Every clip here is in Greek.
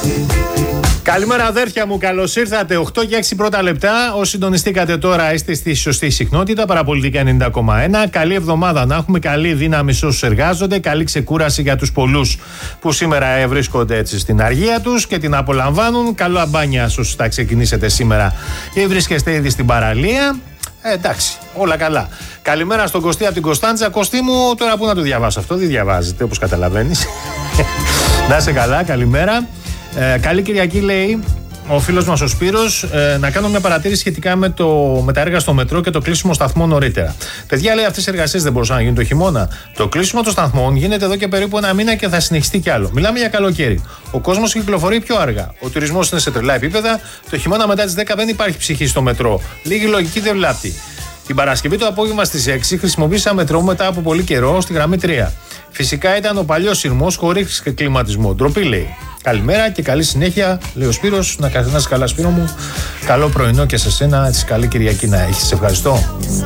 Καλημέρα αδέρφια μου, καλώς ήρθατε. 8 και 6 πρώτα λεπτά. Όσοι συντονιστήκατε τώρα είστε στη σωστή συχνότητα. Παραπολιτικά 90,1. Καλή εβδομάδα να έχουμε, καλή δύναμη σε όσους εργάζονται. Καλή ξεκούραση για τους πολλούς που σήμερα βρίσκονται έτσι στην αργία τους και την απολαμβάνουν. Καλό αμπάνια σε όσους θα ξεκινήσετε σήμερα ή βρίσκεστε ήδη στην παραλία. Εντάξει, όλα καλά. Καλημέρα στον Κωστή από την Κωνσταντζα. Κωστή μου, τώρα πού να το διαβάσω αυτό, δεν διαβάζεται όπως καταλαβαίνεις. Να είσαι καλά, καλημέρα. Καλή Κυριακή, λέει ο φίλος μας ο Σπύρος. Να κάνω μια παρατήρηση σχετικά με τα έργα στο μετρό και το κλείσιμο σταθμών νωρίτερα. Παιδιά, λέει, αυτές οι εργασίες δεν μπορούσαν να γίνουν το χειμώνα. Το κλείσιμο των σταθμών γίνεται εδώ και περίπου ένα μήνα και θα συνεχιστεί κι άλλο. Μιλάμε για καλοκαίρι. Ο κόσμος κυκλοφορεί πιο αργά. Ο τουρισμός είναι σε τρελά επίπεδα. Το χειμώνα μετά τις 10 δεν υπάρχει ψυχή στο μετρό. Λίγη λογική δεν βλάπτει. Την Παρασκευή το απόγευμα στις 6 χρησιμοποίησα μετρό μετά από πολύ καιρό στη γραμμή 3. Φυσικά ήταν ο παλιός σειρμός χωρίς κλιματισμό. Ντροπή, λέει. Καλημέρα και καλή συνέχεια, λέει ο Σπύρος. Να καθένας καλά, Σπύρο μου. Καλό πρωινό και σε σένα. Έτσι, καλή Κυριακή να έχεις. Σε ευχαριστώ.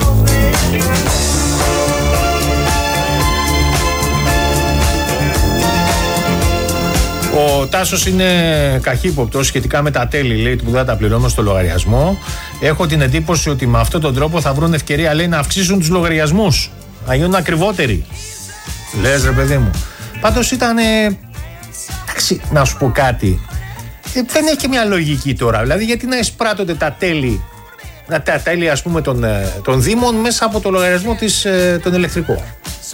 Ο Τάσος είναι καχύποπτος σχετικά με τα τέλη, λέει, που δεν τα πληρώνω στο λογαριασμό. Έχω την εντύπωση ότι με αυτόν τον τρόπο θα βρουν ευκαιρία, λέει, να αυξήσουν τους λογαριασμούς. Να γίνουν ακριβότεροι. Λες, ρε παιδί μου. Πάντως ήταν. Εντάξει, να σου πω κάτι. Δεν έχει και μια λογική τώρα. Δηλαδή, γιατί να εισπράττονται τα τέλη, ας πούμε, των Δήμων μέσα από το λογαριασμό τον ηλεκτρικό.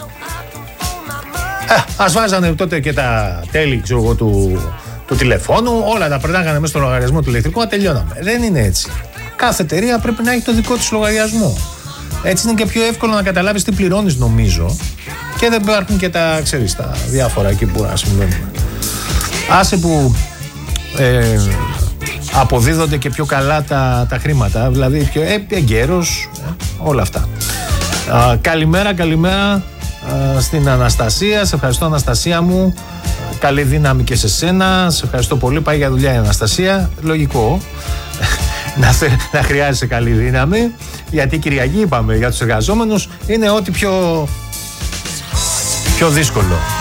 Ας βάζανε τότε και τα τέλη, ξέρω εγώ, του τηλεφώνου, όλα τα περνάγανε μέσα στο λογαριασμό του ηλεκτρικού, να τελειώναμε. Δεν είναι έτσι. Κάθε εταιρεία πρέπει να έχει το δικό της λογαριασμό. Έτσι είναι και πιο εύκολο να καταλάβεις τι πληρώνεις, νομίζω, και δεν υπάρχουν και τα, ξέρεις, τα διάφορα εκεί που να συμβαίνουν. Άσε που αποδίδονται και πιο καλά τα χρήματα, δηλαδή πιο εγκαίρος, όλα αυτά. Καλημέρα στην Αναστασία. Σε ευχαριστώ, Αναστασία μου. Καλή δύναμη και σε σένα. Σε ευχαριστώ πολύ. Πάει για δουλειά η Αναστασία. Λογικό να χρειάζεσαι καλή δύναμη, γιατί η Κυριακή, είπαμε, για τους εργαζόμενους είναι ό,τι πιο δύσκολο.